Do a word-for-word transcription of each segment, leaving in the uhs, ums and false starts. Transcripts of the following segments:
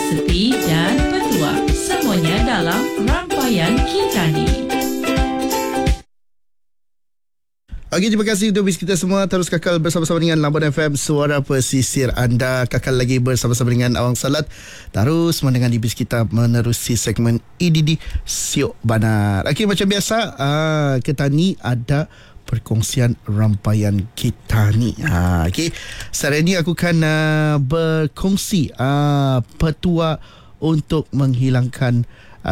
sepi dan petua. Semuanya dalam Rantauan Kitani. Okey, terima kasih untuk bis kita semua. Terus kekal bersama-sama dengan Labuan F M, suara pesisir anda. Kekal lagi bersama-sama dengan Awang Salat. Terus mendengar bis kita menerusi segmen E D D Siok Banar. Okey, macam biasa, uh, kita ni ada perkongsian rampaian kita ni. Ha, okey. Sekarang ni aku akan uh, berkongsi uh, petua untuk menghilangkan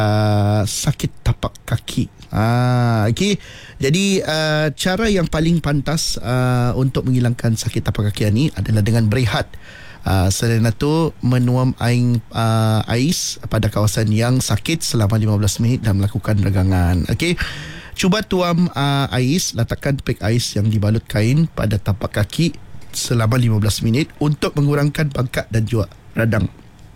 uh, sakit tapak kaki. Ah, okey. Jadi uh, cara yang paling pantas uh, untuk menghilangkan sakit tapak kaki ni adalah dengan berehat. Uh, selain itu, menuam air uh, ais pada kawasan yang sakit selama lima belas minit dan melakukan regangan. Okey. Cuba tuam uh, ais, letakkan pek ais yang dibalut kain pada tapak kaki selama lima belas minit untuk mengurangkan bengkak dan juga radang.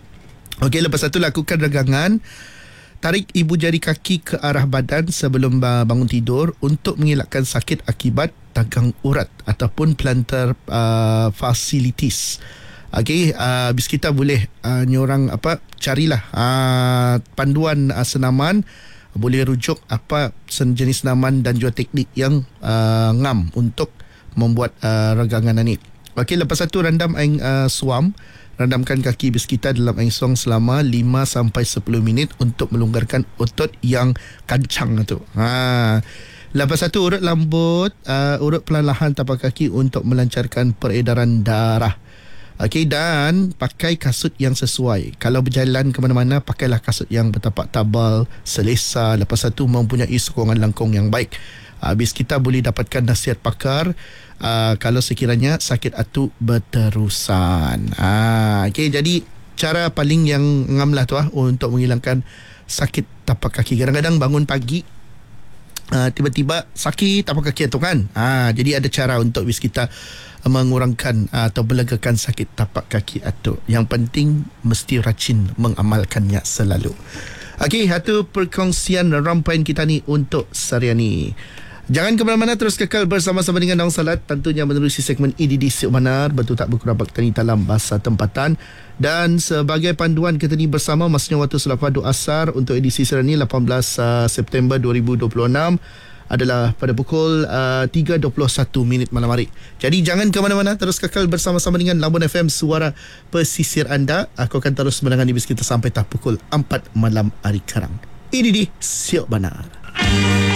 Okey, lepas itu lakukan regangan. Tarik ibu jari kaki ke arah badan sebelum bangun tidur untuk mengelakkan sakit akibat tagang urat ataupun plantar uh, fasciitis. Okey, uh, bis kita boleh uh, nyorang apa carilah uh, panduan uh, senaman, boleh rujuk apa jenis senaman dan juga teknik yang uh, ngam untuk membuat uh, regangan ini. Okey, lepas itu rendam air uh, suam. Rendamkan kaki bis kita dalam air suam selama lima sampai sepuluh minit untuk melonggarkan otot yang kancang tu. Ha. Lepas itu urut lambut, uh, urut perlahan tapak kaki untuk melancarkan peredaran darah. Okey, dan pakai kasut yang sesuai. Kalau berjalan ke mana-mana, pakailah kasut yang bertapak tabal, selesa. Lepas itu mempunyai sokongan langkung yang baik. Habis kita boleh dapatkan nasihat pakar uh, kalau sekiranya sakit itu berterusan. Uh, okay, jadi cara paling yang ngam lah tu uh, untuk menghilangkan sakit tapak kaki. Kadang-kadang bangun pagi uh, tiba-tiba sakit tapak kaki tu kan. Uh, jadi ada cara untuk bis kita mengurangkan uh, atau melegakan sakit tapak kaki itu. Yang penting mesti rajin mengamalkannya selalu. Okey, itu perkongsian rampaian kita ni untuk seharian ni. Jangan ke mana-mana, terus kekal bersama-sama dengan Awang Salat, tentunya menerusi segmen E D D Siok Banar, betul tak berkurang baktani dalam bahasa tempatan. Dan sebagai panduan kita ni bersama, masnya waktu selepas doa asar untuk edisi seharian ni lapan belas September dua ribu dua puluh enam adalah pada pukul uh, tiga dua puluh satu minit malam hari. Jadi jangan ke mana-mana, terus kekal bersama-sama dengan Labuan F M, suara pesisir anda. Aku akan terus mendengar di bis kita sampai tak pukul empat malam hari karang. E D D Siok Banar.